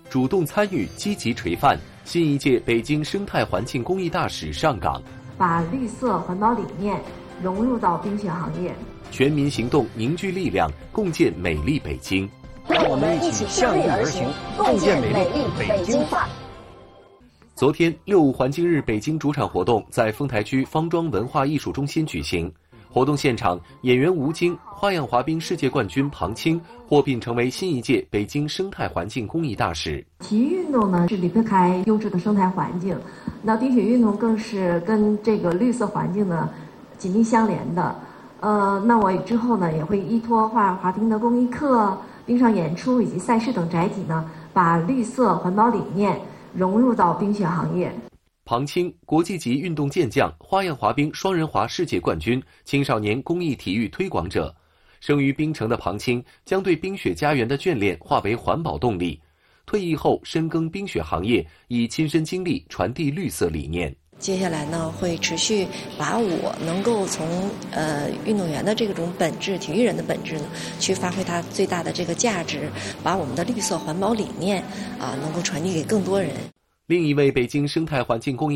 主动参与，积极垂范。新一届北京生态环境公益大使上岗， 把绿色环保理念融入到冰雪行业。 全民行动，凝聚力量，共建美丽北京。 让我们一起向运而行，共建美丽北京范。 昨天，6·5环境日北京主场活动在丰台区方庄文化艺术中心举行。活动现场，演员吴京、花样滑冰世界冠军庞青获聘成为新一届北京生态环境公益大使。 体育运动呢是离不开优质的生态环境，那冰雪运动更是跟这个绿色环境呢紧密相连的。那我之后呢也会依托花样滑冰的公益课、冰上演出以及赛事等载体呢，把绿色环保理念融入到冰雪行业。 庞青，国际级运动健将，花样滑冰双人滑世界冠军，青少年公益体育推广者。生于冰城的庞青，将对冰雪家园的眷恋化为环保动力。退役后深耕冰雪行业，以亲身经历传递绿色理念。 接下来呢，会持续把我能够从运动员的这种本质、体育人的本质呢，去发挥它最大的这个价值，把我们的绿色环保理念能够传递给更多人。 另一位北京生态环境公益